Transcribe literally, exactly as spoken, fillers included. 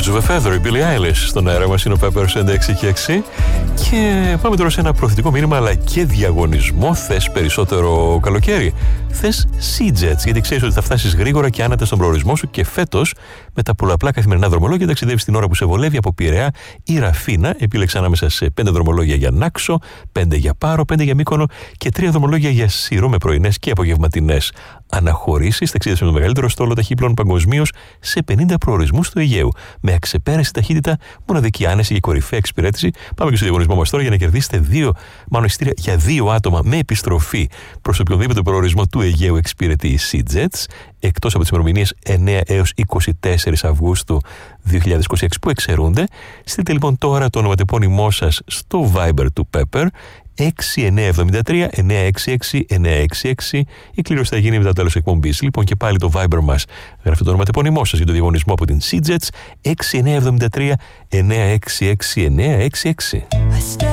of a Feather, η Billie Eilish. Στον αέρα μας είναι ο Peppers έντεξι και έξι. Και πάμε τώρα σε ένα προθετικό μήνυμα αλλά και διαγωνισμό. Θες περισσότερο καλοκαίρι? Θες Sea-Jets, γιατί ξέρεις ότι θα φτάσεις γρήγορα και άνετα στον προορισμό σου και φέτος με τα πολλαπλά καθημερινά δρομολόγια ταξιδεύεις την ώρα που σε βολεύει από Πειραιά ή Ραφίνα. Επίλεξα ανάμεσα σε πέντε δρομολόγια για Νάξο, πέντε για Πάρο, πέντε για Μύκονο και τρία δρομολόγια για Σύρο με πρωινές και απογευματινές αναχωρήσεις. Ταξίδευσε με το μεγαλύτερο στόλο ταχύπλων παγκοσμίως σε πενήντα προορισμούς του Αιγαίου. Με αξεπέραστη ταχύτητα, μοναδική άνεση και κορυφαία εξυπηρέτηση. Πάμε και στο διαγωνισμό μας τώρα για να κερδίσετε δύο, μάλλον εισιτήρια για δύο άτομα με επιστροφή προς οποιονδήποτε προορισμό του Αιγαίου εξυπηρετεί η Sea-Jets, εκτός από τις ημερομηνίες εννέα έως είκοσι τέσσερις Αυγούστου δύο χιλιάδες είκοσι έξι που εξαιρούνται. Στείλτε λοιπόν τώρα το ονοματεπώνυμό σας στο Viber του Pepper έξι εννιά επτά τρία εννιά έξι έξι εννιά έξι έξι. Η κλήρωση θα γίνει μετά το τέλος εκπομπής. Λοιπόν, και πάλι το Viber μας γράφει το ονοματεπώνυμό σας για το διαγωνισμό από την Sea-Jets έξι εννιά επτά τρία εννιά έξι έξι εννιά έξι έξι.